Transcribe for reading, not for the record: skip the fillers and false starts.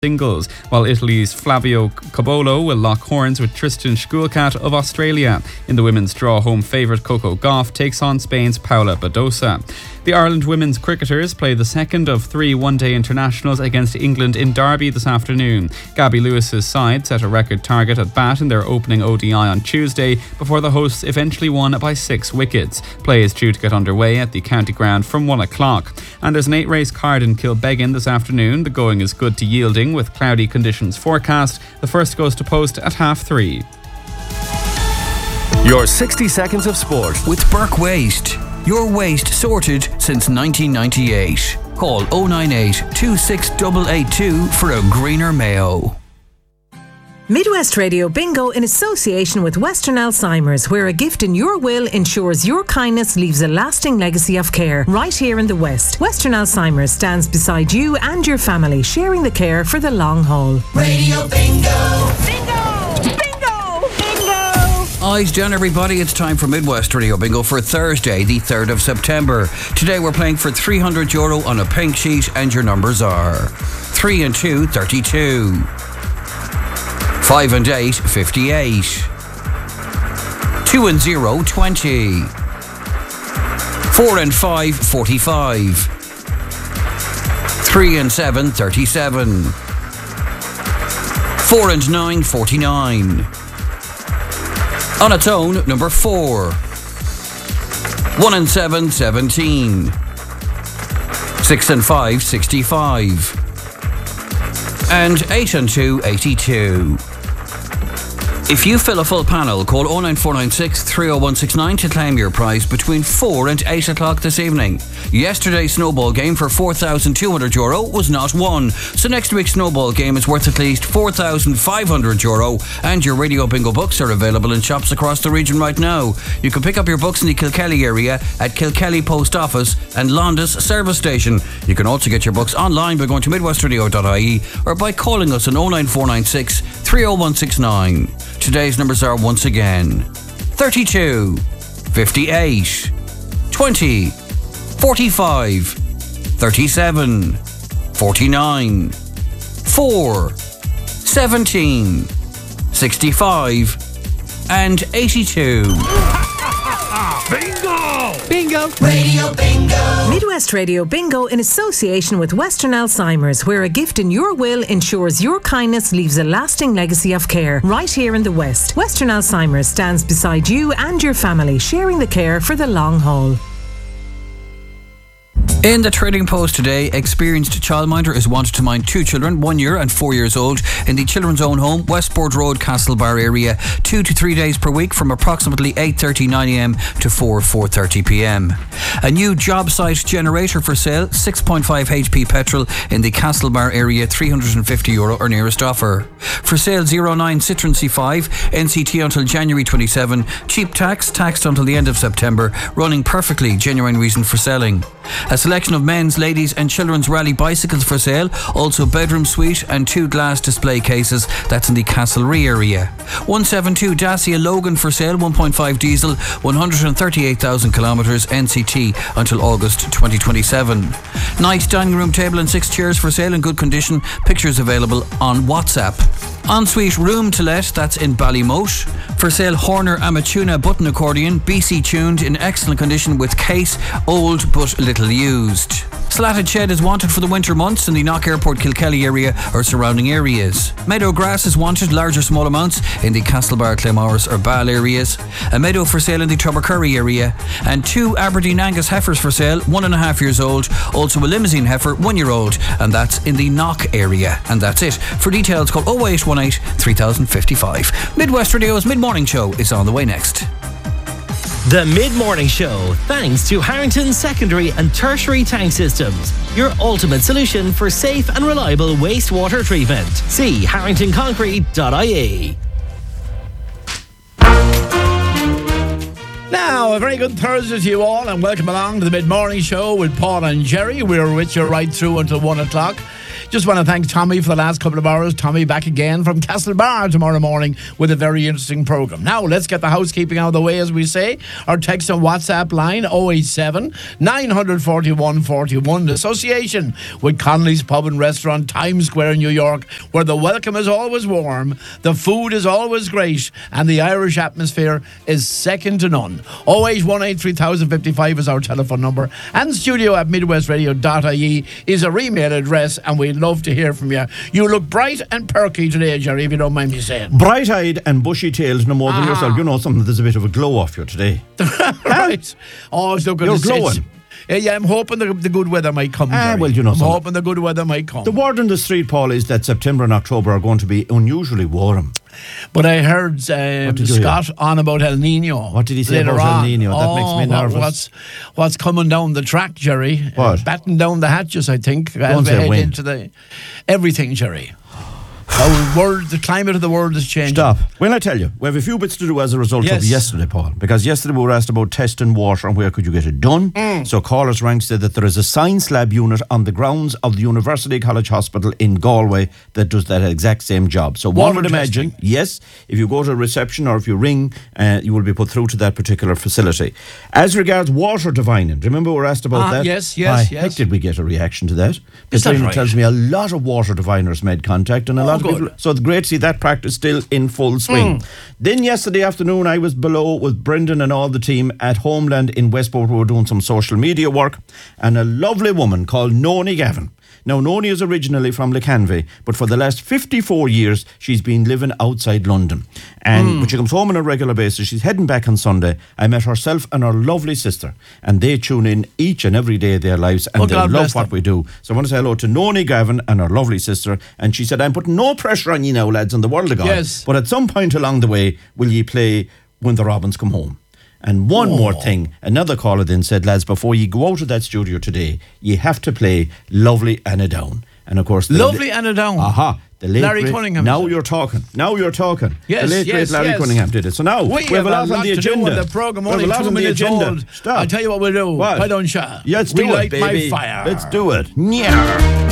singles, while Italy's Flavio Cabolo will lock horns with Tristan Shkulkat of Australia. In the women's draw, home favourite Coco Gauff takes on Spain's Paula Badosa. The Ireland women's cricketers play the second of 3 one-day internationals against England in Derby this afternoon. Gabby Lewis's side set a record target at bat in their opening ODI on Tuesday before the hosts eventually won by 6 wickets. Play is due to get underway at the county ground from 1 o'clock. And there's an 8-race card in Kilbeggan this afternoon. The going is good to yielding with cloudy conditions forecast. The first goes to post at 3:30. Your 60 seconds of sport with Burke Waste. Your waste sorted since 1998. Call 098 26882 for a greener Mayo. Midwest Radio Bingo in association with Western Alzheimer's, where a gift in your will ensures your kindness leaves a lasting legacy of care right here in the West. Western Alzheimer's stands beside you and your family, sharing the care for the long haul. Radio Bingo! Bingo! Eyes down, everybody. It's time for Midwest Radio Bingo for Thursday, the 3rd of September. Today we're playing for €300 on a pink sheet, and your numbers are 3 and 2, 32. 5 and 8, 58. 2 and 0, 20. 4 and 5, 45. 3 and 7, 37. 4 and 9, 49. On its own, number 4. 1 and 7, 17. 6 and 5, 65. And 8 and 2, 82. If you fill a full panel, call 09496 30169 to claim your prize between 4 and 8 o'clock this evening. Yesterday's snowball game for €4,200 was not won, so next week's snowball game is worth at least €4,500, and your Radio Bingo books are available in shops across the region right now. You can pick up your books in the Kilkelly area at Kilkelly Post Office and Londis Service Station. You can also get your books online by going to midwestradio.ie or by calling us on 09496 30169. Today's numbers are once again 32, 58, 20, 45, 37, 49, 4, 17, 65, and 82. Bingo! Bingo! Radio Bingo! Midwest Radio Bingo in association with Western Alzheimer's, where a gift in your will ensures your kindness leaves a lasting legacy of care right here in the West. Western Alzheimer's stands beside you and your family, sharing the care for the long haul. In the Trading Post today, experienced childminder is wanted to mind 2 children, 1 year and 4 years old, in the Children's Own Home, Westport Road, Castlebar area, 2 to 3 days per week from approximately 8:30, 9am to 4:30pm. A new job site generator for sale, 6.5 HP petrol in the Castlebar area, €350 or nearest offer. For sale, 09 Citroen C5, NCT until January 27, cheap tax, taxed until the end of September, running perfectly, genuine reason for selling. A selection of men's, ladies and children's rally bicycles for sale, also bedroom suite and 2 glass display cases, that's in the Castlerea area. 172 Dacia Logan for sale, 1.5 diesel, 138,000 kilometres, NCT until August 2027. Nice dining room table and 6 chairs for sale in good condition, pictures available on WhatsApp. Ensuite room to let, that's in Ballymote. For sale, Horner Amatuna button accordion, BC tuned, in excellent condition with case, old but little used. Slatted shed is wanted for the winter months in the Knock Airport, Kilkelly area or surrounding areas. Meadow grass is wanted, large or small amounts, in the Castlebar, Claremorris or Ball areas. A meadow for sale in the Tubbercurry area. And 2 Aberdeen Angus heifers for sale, 1.5 years old. Also a limousine heifer, 1 year old, and that's in the Knock area. And that's it. For details, call 0818 3055. Midwest Radio's Mid-Morning Show is on the way next. The Mid-Morning Show, thanks to Harrington Secondary and Tertiary Tank Systems, your ultimate solution for safe and reliable wastewater treatment. See harringtonconcrete.ie. Now, a very good Thursday to you all, and welcome along to the Mid-Morning Show with Paul and Jerry. We're with you right through until 1 o'clock. Just want to thank Tommy for the last couple of hours. Tommy back again from Castlebar tomorrow morning with a very interesting programme. Now, let's get the housekeeping out of the way, as we say. Our text and WhatsApp line 087 941 41. Association with Connolly's Pub and Restaurant, Times Square, New York, where the welcome is always warm, the food is always great, and the Irish atmosphere is second to none. 081 3055 is our telephone number, and studio at midwestradio.ie is our email address, and we'd love to hear from you. You look bright and perky today, Jerry, if you don't mind me saying. Bright-eyed and bushy-tailed no more than yourself. You know something, there's a bit of a glow off you today. Right. Oh, it's looking. You're glowing. Yeah, I'm hoping the good weather might come. Jerry. Well, you know I'm something. hoping the good weather might come. The word on the street, Paul, is that September and October are going to be unusually warm. But I heard Scott on about El Nino. What did he say about El Nino? That makes me nervous. What's coming down the track, Jerry? What? Batten down the hatches, I think. Don't say when. Into everything, Jerry. The climate of the world is changing. Stop. Well, I tell you, we have a few bits to do as a result of yesterday, Paul. Because yesterday we were asked about testing water and where could you get it done. So callers rang, said that there is a science lab unit on the grounds of the University College Hospital in Galway that does that exact same job. So one would imagine, yes, if you go to reception or if you ring, you will be put through to that particular facility. As regards water divining, remember we were asked about that? Yes. Heck, did we get a reaction to that? Petrina tells me a lot of water diviners made contact and a lot of people. So it's great to see that practice still in full swing. Then yesterday afternoon I was below with Brendan and all the team at Homeland in Westport. We were doing some social media work, and a lovely woman called Noni Gavin. Now, Noni is originally from Lecanvy, but for the last 54 years, she's been living outside London. And when she comes home on a regular basis, she's heading back on Sunday. I met herself and her lovely sister, and they tune in each and every day of their lives, and they love what we do. So I want to say hello to Noni Gavin and her lovely sister. And she said, I'm putting no pressure on you now, lads, in the world of God. Yes. But at some point along the way, will ye play When the Robins Come Home? And one more thing, another caller then said, lads, before you go out of that studio today, you have to play Lovely Anna Down. And of course, Lovely Anna Down. The late Larry Cunningham. Now you're talking. Yes, the late great Larry Cunningham did it. So now we have a lot on the agenda. The program only 2 minutes old. Stop. I'll tell you what we'll do. What? Why don't you? Yes, do relight it, baby. my fire. Let's do it. Yeah.